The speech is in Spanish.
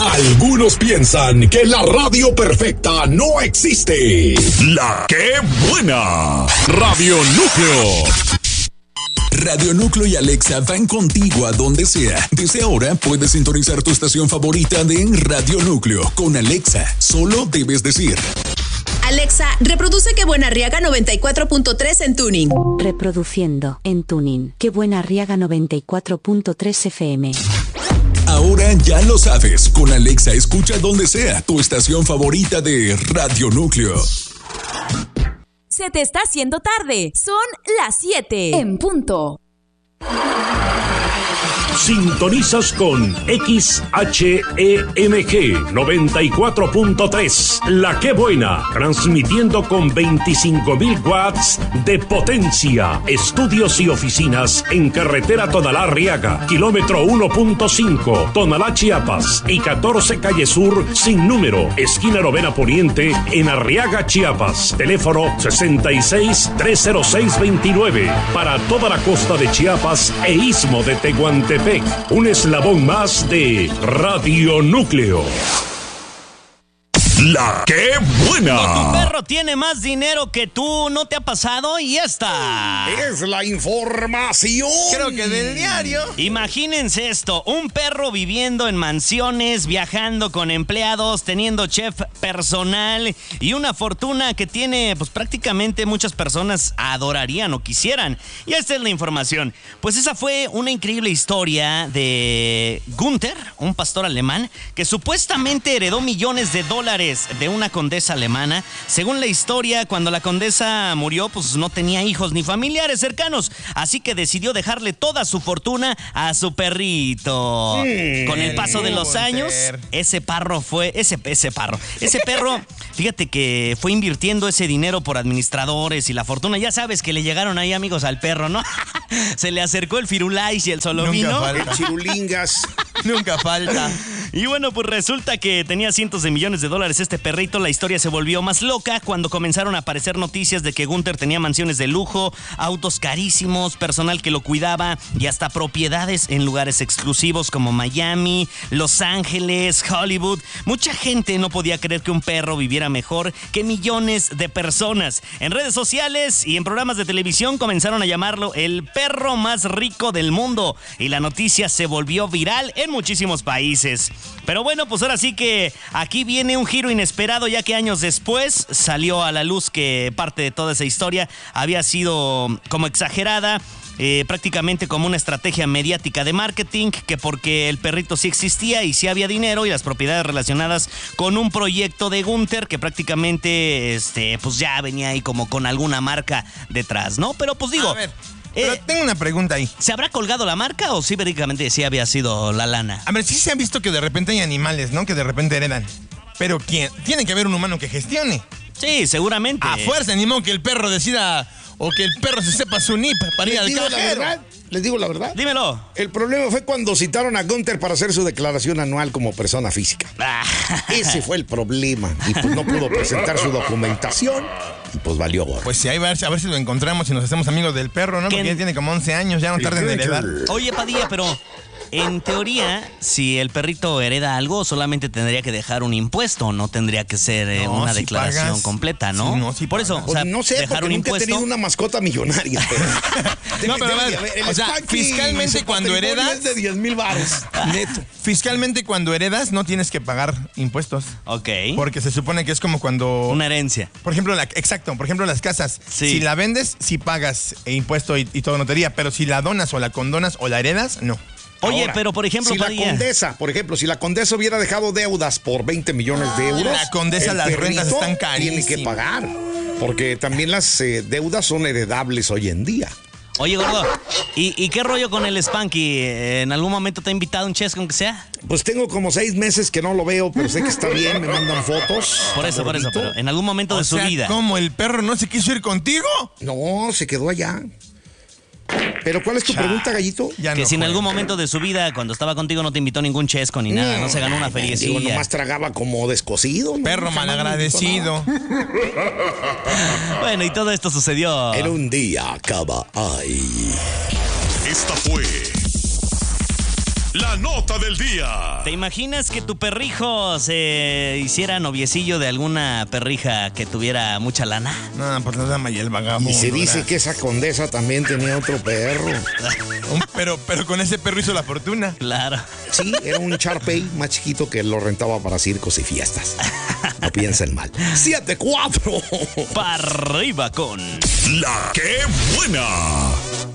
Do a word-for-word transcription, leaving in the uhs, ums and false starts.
Algunos piensan que la radio perfecta no existe. La que buena. Radio Núcleo. Radio Núcleo y Alexa van contigo a donde sea. Desde ahora puedes sintonizar tu estación favorita de Radio Núcleo. Con Alexa, solo debes decir: Alexa, reproduce Qué Buena Arriaga noventa y cuatro punto tres en tuning. Reproduciendo en tuning Qué Buena Arriaga noventa y cuatro punto tres F M. Ahora ya lo sabes. Con Alexa escucha donde sea tu estación favorita de Radio Núcleo. Se te está haciendo tarde. Son las siete. En punto. Sintonizas con X H E M G noventa y cuatro punto tres, La Que Buena, transmitiendo con veinticinco mil watts de potencia. Estudios y oficinas en carretera Tonalá-Arriaga, kilómetro uno punto cinco, Tonalá, Chiapas, y catorce calle Sur, sin número, esquina Novena Poniente, en Arriaga, Chiapas. Teléfono sesenta y seis, trescientos seis, veintinueve, para toda la costa de Chiapas e istmo de Tehuantepec. Un eslabón más de Radio Núcleo. La Que Buena. Tu perro tiene más dinero que tú, ¿no te ha pasado? Y ya está. Es la información. Creo que del diario. Imagínense esto, un perro viviendo en mansiones, viajando con empleados, teniendo chef personal y una fortuna que tiene, pues prácticamente muchas personas adorarían o quisieran. Y esta es la información. Pues esa fue una increíble historia de Gunther, un pastor alemán que supuestamente heredó millones de dólares de una condesa alemana. Según la historia, cuando la condesa murió, pues no tenía hijos ni familiares cercanos, así que decidió dejarle toda su fortuna a su perrito. Mm, Con el paso de los años, ese parro fue, ese, ese parro, ese perro, fíjate que fue invirtiendo ese dinero por administradores y la fortuna. Ya sabes que le llegaron ahí amigos al perro, ¿no? Se le acercó el Firulais y el Solomino. Nunca falta. El Chirulingas. Nunca falta. Y bueno, pues resulta que tenía cientos de millones de dólares este perrito. La historia se volvió más loca cuando comenzaron a aparecer noticias de que Gunther tenía mansiones de lujo, autos carísimos, personal que lo cuidaba y hasta propiedades en lugares exclusivos como Miami, Los Ángeles, Hollywood. Mucha gente no podía creer que un perro viviera mejor que millones de personas. En redes sociales y en programas de televisión comenzaron a llamarlo el perro más rico del mundo y la noticia se volvió viral en muchísimos países. Pero bueno, pues ahora sí que aquí viene un giro inesperado, ya que años después salió a la luz que parte de toda esa historia había sido como exagerada, eh, prácticamente como una estrategia mediática de marketing, que porque el perrito sí existía y sí había dinero y las propiedades relacionadas con un proyecto de Gunther que prácticamente este, pues ya venía ahí como con alguna marca detrás, ¿no? Pero pues digo... A ver. Pero eh, tengo una pregunta ahí. ¿Se habrá colgado la marca o sí verídicamente sí había sido la lana? A ver, sí se ha visto que de repente hay animales, ¿no? Que de repente heredan. Pero ¿quién? Tiene que haber un humano que gestione. Sí, seguramente. A fuerza, ni modo que el perro decida o que el perro se sepa su nip para ir al cajero. Les digo la verdad. Dímelo. El problema fue cuando citaron a Gunther para hacer su declaración anual como persona física. Ah. Ese fue el problema. Y pues no pudo presentar su documentación. Y pues valió gorro. Pues sí, ahí va a ver, a ver si lo encontramos y nos hacemos amigos del perro, ¿no? Porque ya tiene como once años, ya no tarden en heredar. Oye, Padilla, pero... En teoría, si el perrito hereda algo, solamente tendría que dejar un impuesto, no tendría que ser eh, no, una si declaración pagas, completa, ¿no? Sí, no si Por eso, o sea, no sé, dejar un nunca impuesto. he tenido una mascota millonaria. No, pero a ver, o sea, fiscalmente cuando heredas es de diez mil baros, neto. Fiscalmente cuando heredas no tienes que pagar impuestos. Ok. Porque se supone que es como cuando... Una herencia. Por ejemplo, la, exacto, por ejemplo las casas. Sí. Si la vendes, sí pagas impuesto y, y todo notaría, pero si la donas o la condonas o la heredas, no. Oye, Ahora, pero por ejemplo, si Padilla, la condesa, por ejemplo, si la condesa hubiera dejado deudas por veinte millones de euros, la condesa las rentas están carísimas. Tiene que pagar, porque también las eh, deudas son heredables hoy en día. Oye, gordo, ¿y, ¿y qué rollo con el Spanky? ¿En algún momento te ha invitado un chesco, aunque sea? Pues tengo como seis meses que no lo veo, pero sé que está bien, me mandan fotos. Por eso, por eso, pero en algún momento o de sea, su vida. ¿Cómo el perro no se quiso ir contigo? No, se quedó allá. Pero ¿cuál es tu Chá. pregunta, Gallito? Ya que no si en algún momento de su vida, cuando estaba contigo, no te invitó ningún chesco ni nada, no, no se ganó una feriecilla. Digo, nomás tragaba como descosido. ¿no? Perro malagradecido. Bueno, y todo esto sucedió. En un día acaba ahí. Esta fue La nota del día. ¿Te imaginas que tu perrijo se hiciera noviecillo de alguna perrija que tuviera mucha lana? No, pues la dama y el vagabundo. Y se dice que esa condesa también tenía otro perro. Un, pero, pero con ese perro hizo la fortuna. Claro. Sí, era un Sharpei más chiquito que lo rentaba para circos y fiestas. No piensen mal. siete cuatro. Para arriba con La que buena.